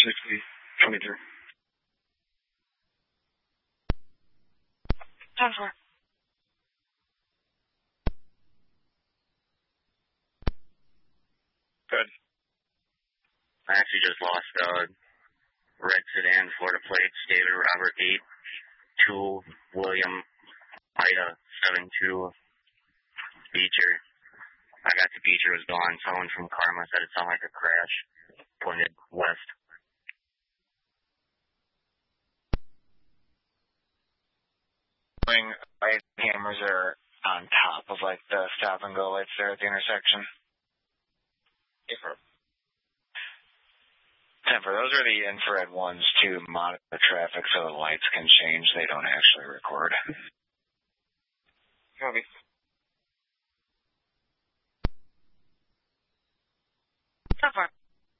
23. 10-4. Good. I actually just lost red sedan, Florida plates, David Robert 8, 2, William Ida 7-2, Beecher. I got the Beecher was gone. Someone from Karma said it sounded like a crash. Pointed west. Right hammers are on top of like the stop and go lights there at the intersection. Temper, those are the infrared ones to monitor the traffic so the lights can change. They don't actually record. Copy. So far.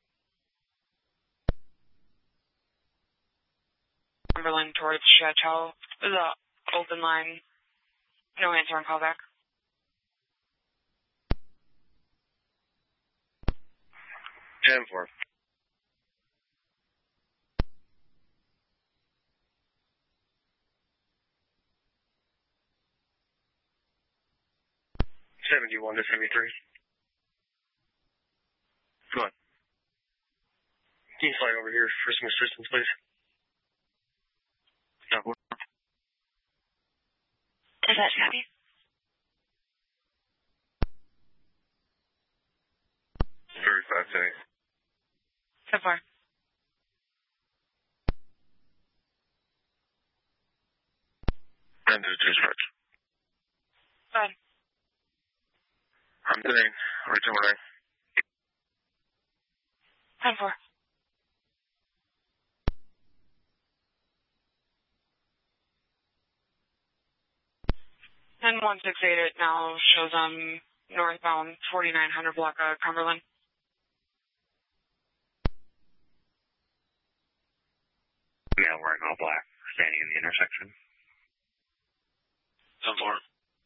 Cumberland towards Chateau. There's an open line. No answer on callback. 10-4. $71 to 73. Come on. Can you slide over here for some assistance, please? No. Is that copy? Very fast, I think. So far. And to dispatch. Go ahead. I'm doing right to right. 10-4. And 1688 now shows northbound 4900 block of Cumberland. Yeah, wearing all black, standing in the intersection. 10-4.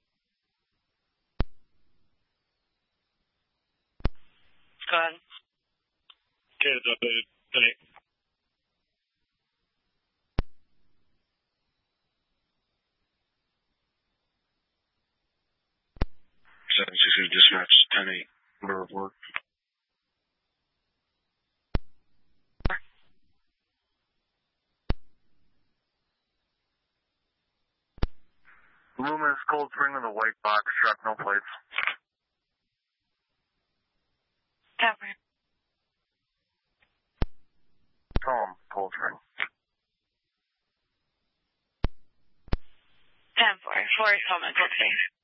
Go ahead. Okay, it's updated. 10-8. Dispatch 10-8. Order report. Loomis, Cold Spring with a white box truck, no plates. 10-4. Tom, Cold Spring. 10-4. Flores Coleman, Cold Spring.